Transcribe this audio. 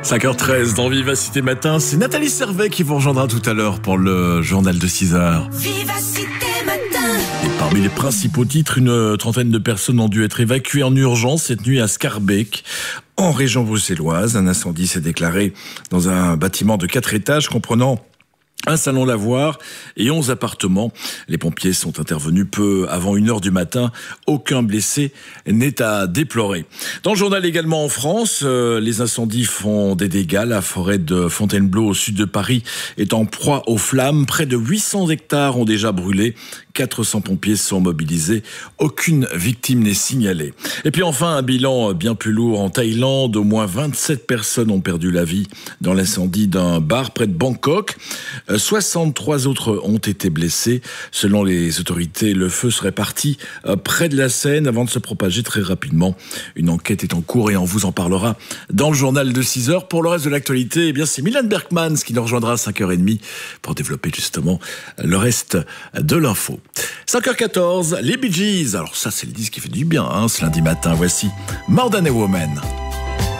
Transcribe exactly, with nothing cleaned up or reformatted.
cinq heures treize dans Vivacité Matin, c'est Nathalie Servet qui vous rejoindra tout à l'heure pour le journal de six heures. Vivacité Matin. Et parmi les principaux titres, une trentaine de personnes ont dû être évacuées en urgence cette nuit à Schaerbeek, en région bruxelloise. Un incendie s'est déclaré dans un bâtiment de quatre étages comprenant un salon lavoir et onze appartements. Les pompiers sont intervenus peu avant une heure du matin. Aucun blessé n'est à déplorer. Dans le journal également en France, euh, les incendies font des dégâts. La forêt de Fontainebleau au sud de Paris est en proie aux flammes. Près de huit cents hectares ont déjà brûlé. quatre cents pompiers sont mobilisés. Aucune victime n'est signalée. Et puis enfin, un bilan bien plus lourd en Thaïlande. Au moins vingt-sept personnes ont perdu la vie dans l'incendie d'un bar près de Bangkok. soixante-trois autres ont été blessés. Selon les autorités, le feu serait parti près de la Seine avant de se propager très rapidement. Une enquête est en cours et on vous en parlera dans le journal de six heures. Pour le reste de l'actualité, eh bien, c'est Milan Berkmans qui nous rejoindra à cinq heures trente pour développer justement le reste de l'info. cinq heures quatorze, les Bee Gees. Alors ça, c'est le disque qui fait du bien, hein, ce lundi matin. Voici More Than a Woman.